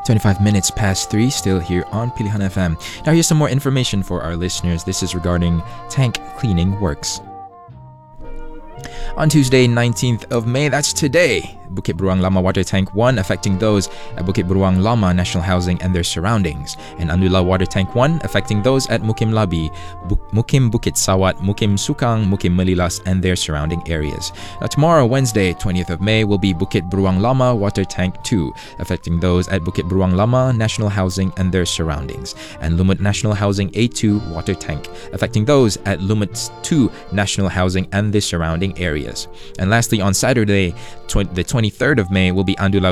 25 minutes past 3, still here on Pilihan FM. Now here's some more information for our listeners. This is regarding tank cleaning works. On Tuesday, 19th of May, that's today, Bukit Beruang Lama Water Tank 1 affecting those at Bukit Beruang Lama National Housing and their surroundings, and Andula Water Tank 1 affecting those at Mukim Labi, Mukim Bukit Sawat, Mukim Sukang, Mukim Melilas and their surrounding areas. Now tomorrow, Wednesday, 20th of May, will be Bukit Beruang Lama Water Tank 2 affecting those at Bukit Beruang Lama National Housing and their surroundings, and Lumut National Housing A2 Water Tank affecting those at Lumut 2 National Housing and the surrounding areas. And lastly, on Saturday, the 23rd of May, will be Andula